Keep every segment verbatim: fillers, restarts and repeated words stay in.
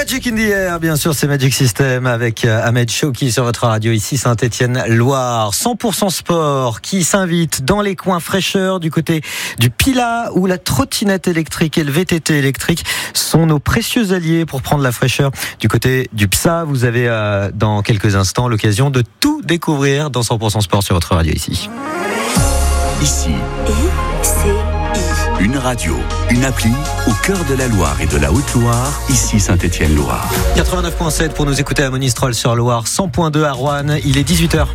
Magic in the Air, bien sûr, c'est Magic System avec Ahmed Chouki sur votre radio ici Saint-Étienne-Loire. cent pour cent sport qui s'invite dans les coins fraîcheurs du côté du Pilat où la trottinette électrique et le V T T électrique sont nos précieux alliés pour prendre la fraîcheur. Du côté du P S A, vous avez euh, dans quelques instants l'occasion de tout découvrir dans cent pour cent sport sur votre radio ici. Ici. I C I. Une radio, une appli au cœur de la Loire et de la Haute-Loire, ici Saint-Étienne-Loire. quatre-vingt-neuf virgule sept pour nous écouter à Monistrol sur Loire, cent virgule deux à Roanne, il est dix-huit heures.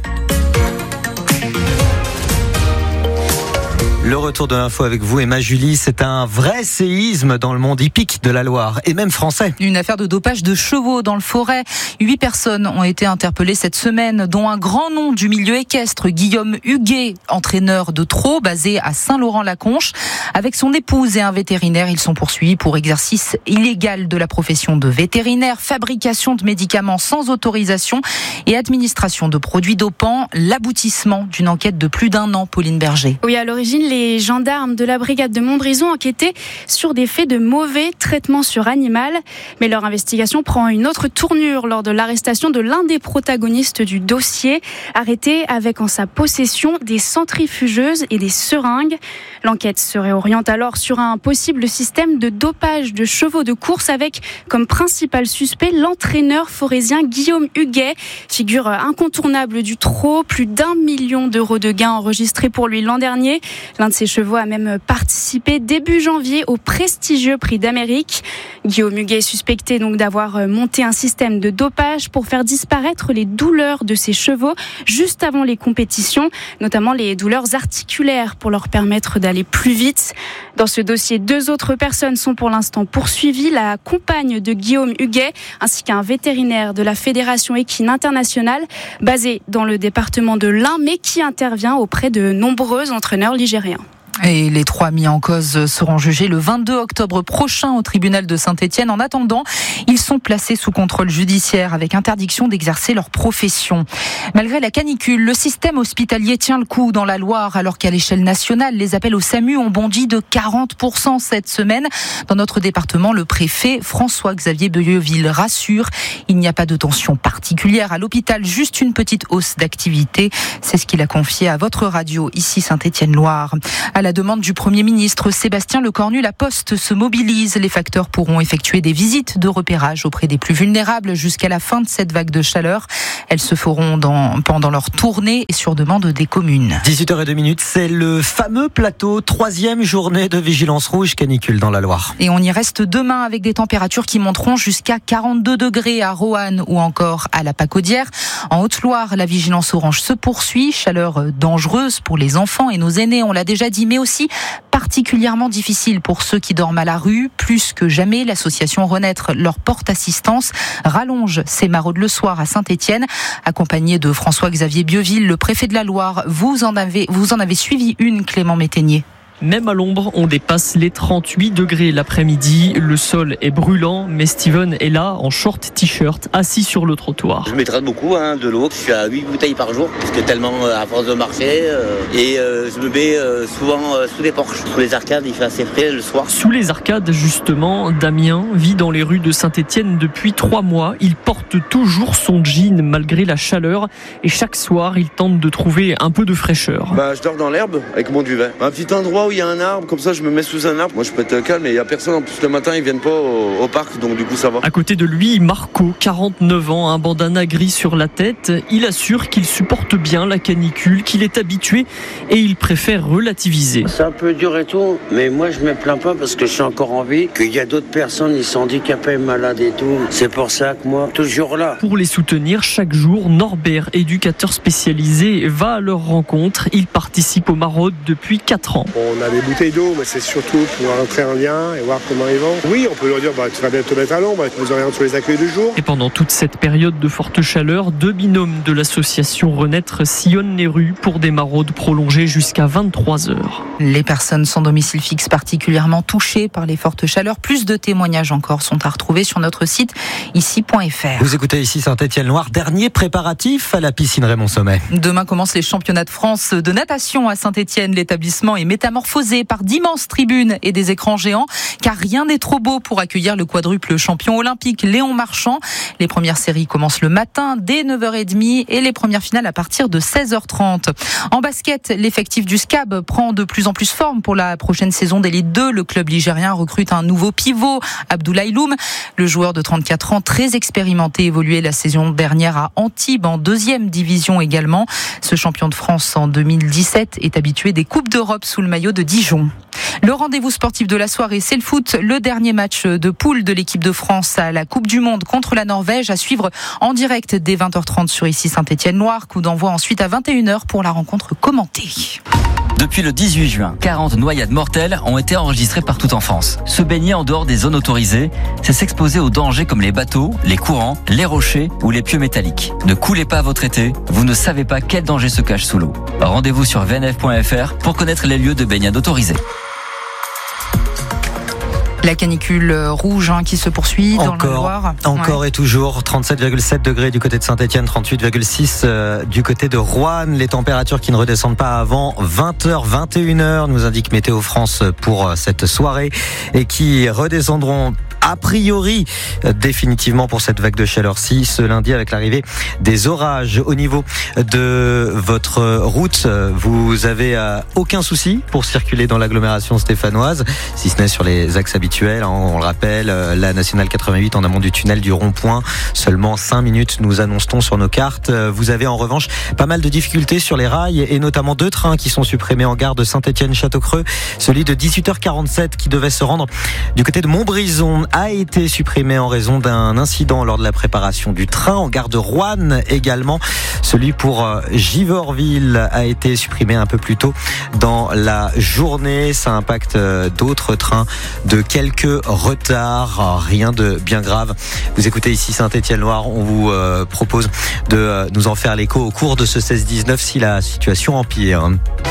Le retour de l'info avec vous, Emma Julie, c'est un vrai séisme dans le monde hippique de la Loire, et même français. Une affaire de dopage de chevaux dans le Forêt. Huit personnes ont été interpellées cette semaine, dont un grand nom du milieu équestre, Guillaume Huguet, entraîneur de trot basé à Saint-Laurent-la-Conche. Avec son épouse et un vétérinaire, ils sont poursuivis pour exercice illégal de la profession de vétérinaire, fabrication de médicaments sans autorisation et administration de produits dopants. L'aboutissement d'une enquête de plus d'un an, Pauline Berger. Oui, à l'origine, les Les gendarmes de la brigade de Montbrison enquêtaient sur des faits de mauvais traitement sur animal. Mais leur investigation prend une autre tournure lors de l'arrestation de l'un des protagonistes du dossier, arrêté avec en sa possession des centrifugeuses et des seringues. L'enquête se réoriente alors sur un possible système de dopage de chevaux de course avec comme principal suspect l'entraîneur forésien Guillaume Huguet, figure incontournable du trot, plus d'un million d'euros de gains enregistrés pour lui l'an dernier. L'un de ses chevaux a même participé début janvier au prestigieux Prix d'Amérique. Guillaume Huguet est suspecté donc d'avoir monté un système de dopage pour faire disparaître les douleurs de ses chevaux juste avant les compétitions, notamment les douleurs articulaires pour leur permettre d'aller plus vite. Dans ce dossier, deux autres personnes sont pour l'instant poursuivies, la compagne de Guillaume Huguet ainsi qu'un vétérinaire de la Fédération équine internationale basé dans le département de l'Ain mais qui intervient auprès de nombreux entraîneurs ligériens. Et les trois mis en cause seront jugés le vingt-deux octobre prochain au tribunal de Saint-Étienne. En attendant, ils sont placés sous contrôle judiciaire avec interdiction d'exercer leur profession. Malgré la canicule, le système hospitalier tient le coup dans la Loire alors qu'à l'échelle nationale, les appels au SAMU ont bondi de quarante pour cent cette semaine. Dans notre département, le préfet François-Xavier Beyeuville rassure, il n'y a pas de tension particulière à l'hôpital, juste une petite hausse d'activité. C'est ce qu'il a confié à votre radio ici Saint-Étienne-Loire. À la demande du Premier ministre Sébastien Lecornu, la Poste se mobilise. Les facteurs pourront effectuer des visites de repérage auprès des plus vulnérables jusqu'à la fin de cette vague de chaleur. Elles se feront dans, pendant leur tournée et sur demande des communes. dix-huit heures deux, c'est le fameux plateau, troisième journée de vigilance rouge canicule dans la Loire. Et on y reste demain avec des températures qui monteront jusqu'à quarante-deux degrés à Roanne ou encore à la Pacaudière. En Haute-Loire, la vigilance orange se poursuit. Chaleur dangereuse pour les enfants et nos aînés, on l'a déjà dit, mais aussi particulièrement difficile pour ceux qui dorment à la rue. Plus que jamais, l'association Renaître leur porte assistance, rallonge ses maraudes le soir à Saint-Étienne. Accompagné de François-Xavier Beyeuville, le préfet de la Loire, vous en avez, vous en avez suivi une, Clément Métainier. Même à l'ombre, on dépasse les trente-huit degrés l'après-midi. Le sol est brûlant, mais Steven est là en short t-shirt, assis sur le trottoir. Je m'hydrate beaucoup, hein, de l'eau. Je suis à huit bouteilles par jour, parce que tellement à force de marcher. Euh, et euh, je me mets euh, souvent euh, sous les porches. Sous les arcades, il fait assez frais le soir. Sous les arcades, justement, Damien vit dans les rues de Saint-Étienne depuis trois mois. Il porte toujours son jean malgré la chaleur. Et chaque soir, il tente de trouver un peu de fraîcheur. Bah, je dors dans l'herbe avec mon duvet. Un petit endroit où il y a un arbre, comme ça je me mets sous un arbre. Moi je peux être calme et il n'y a personne. En plus le matin ils viennent pas au, au parc, donc du coup ça va. À côté de lui, Marco, quarante-neuf ans, un bandana gris sur la tête. Il assure qu'il supporte bien la canicule, qu'il est habitué et il préfère relativiser. C'est un peu dur et tout, mais moi je me plains pas parce que je suis encore en vie, qu'il y a d'autres personnes, ils sont handicapés, malades et tout. C'est pour ça que moi, toujours là. Pour les soutenir, chaque jour, Norbert, éducateur spécialisé, va à leur rencontre. Il participe aux maraudes depuis quatre ans. On a des bouteilles d'eau, mais c'est surtout pour entrer en lien et voir comment ils vont. Oui, on peut leur dire, bah, tu vas bien te mettre à l'ombre, vous orientez sur les accueils du jour. Et pendant toute cette période de forte chaleur, deux binômes de l'association Renaître sillonnent les rues pour des maraudes prolongées jusqu'à vingt-trois heures. Les personnes sans domicile fixe particulièrement touchées par les fortes chaleurs. Plus de témoignages encore sont à retrouver sur notre site ici point f r. Vous écoutez ici Saint-Étienne-Loire, dernier préparatif à la piscine Raymond Sommet. Demain commencent les championnats de France de natation à Saint-Étienne. L'établissement est métamorphosé métamorphosée par d'immenses tribunes et des écrans géants, car rien n'est trop beau pour accueillir le quadruple champion olympique Léon Marchand. Les premières séries commencent le matin dès neuf heures trente et les premières finales à partir de seize heures trente. En basket, l'effectif du S C A B prend de plus en plus forme pour la prochaine saison d'Élite deux. Le club ligérien recrute un nouveau pivot, Abdoulaye Loum. Le joueur de trente-quatre ans, très expérimenté, évoluait la saison dernière à Antibes en deuxième division également. Ce champion de France en deux mille dix-sept est habitué des Coupes d'Europe sous le maillot de Dijon. Le rendez-vous sportif de la soirée, c'est le foot. Le dernier match de poule de l'équipe de France à la Coupe du Monde contre la Norvège à suivre en direct dès vingt heures trente sur ici Saint-Étienne-Loire. Coup d'envoi ensuite à vingt et une heures pour la rencontre commentée. Depuis le dix-huit juin, quarante noyades mortelles ont été enregistrées partout en France. Se baigner en dehors des zones autorisées, c'est s'exposer aux dangers comme les bateaux, les courants, les rochers ou les pieux métalliques. Ne coulez pas votre été, vous ne savez pas quel danger se cache sous l'eau. Rendez-vous sur v n f point f r pour connaître les lieux de baignade autorisés. La canicule rouge hein, qui se poursuit encore, dans la Loire. Encore ouais. et toujours, trente-sept virgule sept degrés du côté de Saint-Étienne, trente-huit virgule six euh, du côté de Roanne. Les températures qui ne redescendent pas avant vingt heures, vingt et une heures, nous indique Météo France pour cette soirée et qui redescendront a priori définitivement pour cette vague de chaleur-ci ce lundi avec l'arrivée des orages. Au niveau de votre route, vous avez euh, aucun souci pour circuler dans l'agglomération stéphanoise, si ce n'est sur les axes habituels. On le rappelle, la nationale quatre-vingt-huit en amont du tunnel du rond-point, seulement cinq minutes nous annonce-t-on sur nos cartes. Vous avez en revanche pas mal de difficultés sur les rails et notamment deux trains qui sont supprimés en gare de Saint-Étienne-Château-Creux. Celui de dix-huit heures quarante-sept qui devait se rendre du côté de Montbrison a été supprimé en raison d'un incident lors de la préparation du train. En gare de Roanne également, celui pour Givorville a été supprimé un peu plus tôt dans la journée. Ça impacte d'autres trains de quelques retards, rien de bien grave. Vous écoutez ici Saint-Étienne-Loire, on vous euh, propose de euh, nous en faire l'écho au cours de ce seize dix-neuf si la situation empire.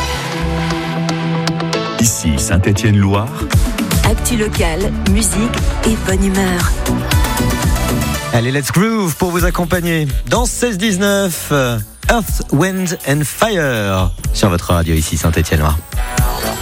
Ici Saint-Étienne-Loire. Actu locale, musique et bonne humeur. Allez, let's groove pour vous accompagner dans seize dix-neuf. Earth, Wind and Fire sur votre radio ici Saint-Étienne-Loire.